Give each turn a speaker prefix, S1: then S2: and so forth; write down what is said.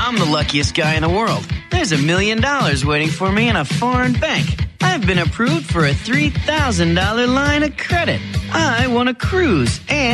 S1: I'm the luckiest guy in the world. There's $1 million waiting for me in a foreign bank. I've been approved for a $3,000 line of credit. I want a cruise and